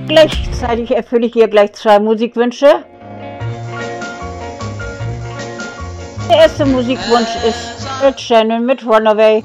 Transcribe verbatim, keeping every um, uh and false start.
Gleichzeitig erfülle ich hier gleich zwei Musikwünsche. Der erste Musikwunsch ist Ed Sheeran mit Runaway.